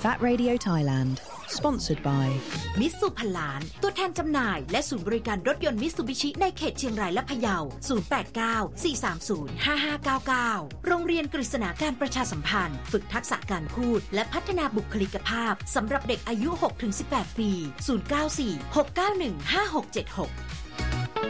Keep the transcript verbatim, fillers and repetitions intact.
That Radio Thailand Sponsored by มิตซูพลานตัวแทนจำหน่ายและศูนย์บริการรถยนต์มิตซูบิชิในเขตเชียงรายและพะเยา ศูนย์ แปด เก้า สี่ สาม ศูนย์ ห้า ห้า เก้า เก้า โรงเรียนกฤษณาการประชาสัมพันธ์ฝึกทักษะการพูดและพัฒนาบุคลิกภาพสำหรับเด็กอายุ หกถึงสิบแปด ปี ศูนย์ เก้า สี่ หก เก้า หนึ่ง ห้า หก เจ็ด หก